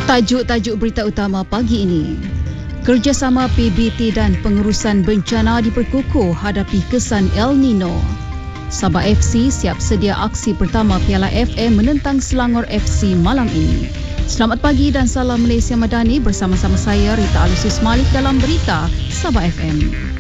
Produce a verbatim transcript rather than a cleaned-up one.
Tajuk-tajuk berita utama pagi ini. Kerjasama P B T dan pengurusan bencana diperkukuh hadapi kesan El Nino. Sabah F C siap sedia aksi pertama Piala F A menentang Selangor F C malam ini. Selamat pagi dan salam Malaysia Madani, bersama-sama saya Rita Alusus Malik dalam berita Sabah F M.